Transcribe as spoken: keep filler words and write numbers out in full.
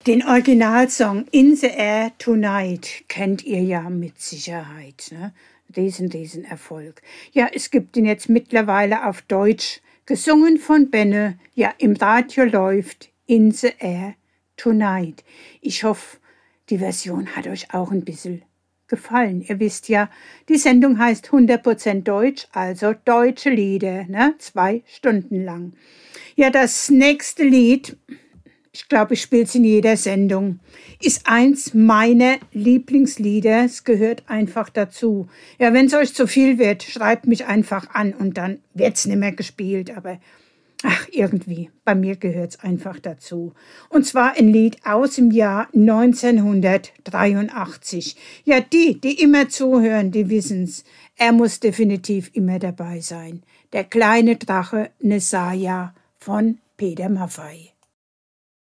Den Originalsong In the Air Tonight kennt ihr ja mit Sicherheit, ne? Diesen, diesen Erfolg. Ja, es gibt ihn jetzt mittlerweile auf Deutsch, gesungen von Benne. Ja, im Radio läuft In the Air Tonight. Ich hoffe, die Version hat euch auch ein bisschen gefallen. Ihr wisst ja, die Sendung heißt hundert Prozent Deutsch, also deutsche Lieder, ne? Zwei Stunden lang. Ja, das nächste Lied, ich glaube, ich spiele es in jeder Sendung, ist eins meiner Lieblingslieder. Es gehört einfach dazu. Ja, wenn es euch zu viel wird, schreibt mich einfach an und dann wird es nicht mehr gespielt. Aber ach, irgendwie, bei mir gehört es einfach dazu. Und zwar ein Lied aus dem Jahr neunzehnhundertdreiundachtzig. Ja, die, die immer zuhören, die wissen's. Er muss definitiv immer dabei sein. Der kleine Drache Nesaya von Peter Maffay.